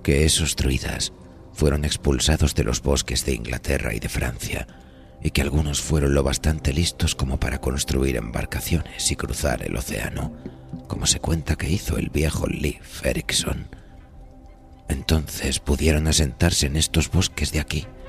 que esos druidas fueron expulsados de los bosques de Inglaterra y de Francia, y que algunos fueron lo bastante listos como para construir embarcaciones y cruzar el océano, como se cuenta que hizo el viejo Leif Erikson. Entonces pudieron asentarse en estos bosques de aquí